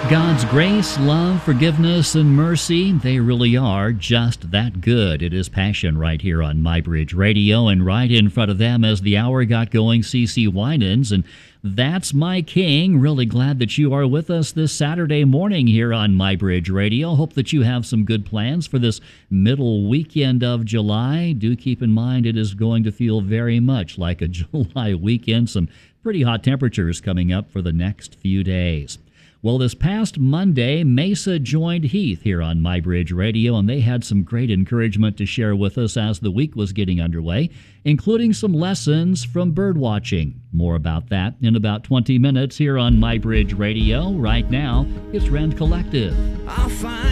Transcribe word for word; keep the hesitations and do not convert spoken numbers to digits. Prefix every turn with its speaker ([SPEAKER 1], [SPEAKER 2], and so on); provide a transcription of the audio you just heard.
[SPEAKER 1] God's grace, love, forgiveness, and mercy, they really are just that good. It is Passion right here on MyBridge Radio, and right in front of them as the hour got going, CeCe Winans, and That's My King. Really glad that you are with us this Saturday morning here on MyBridge Radio. Hope that you have some good plans for this middle weekend of July. Do keep in mind it is going to feel very much like a July weekend. Some pretty hot temperatures coming up for the next few days. Well, this past Monday, Mesa joined Heath here on MyBridge Radio, and they had some great encouragement to share with us as the week was getting underway, including some lessons from bird watching. More about that in about twenty minutes here on MyBridge Radio. Right now, it's Rend Collective.
[SPEAKER 2] I'll find